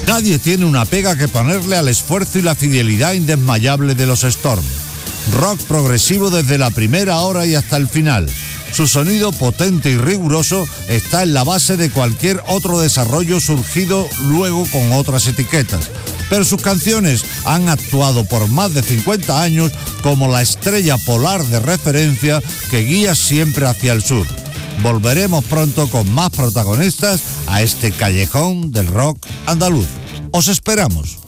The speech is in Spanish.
Nadie tiene una pega que ponerle al esfuerzo y la fidelidad indesmayable de los Storm. Rock progresivo desde la primera hora y hasta el final. Su sonido potente y riguroso está en la base de cualquier otro desarrollo surgido luego con otras etiquetas. Pero sus canciones han actuado por más de 50 años como la estrella polar de referencia que guía siempre hacia el sur. Volveremos pronto con más protagonistas a este callejón del rock andaluz. ¡Os esperamos!